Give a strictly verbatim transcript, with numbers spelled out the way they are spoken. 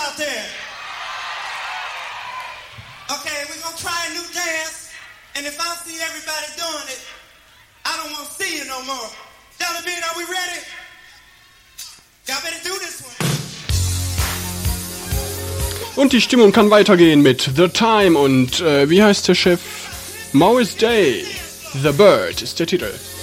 out there. Okay, we're gonna try a new dance, and if I see everybody doing it, I don't want to see you no more. Jelly Bean, are we ready? Y'all better do this one. Und die Stimmung kann weitergehen mit The Time und äh, wie heißt der Chef? Morris Day. The Bird ist der Titel.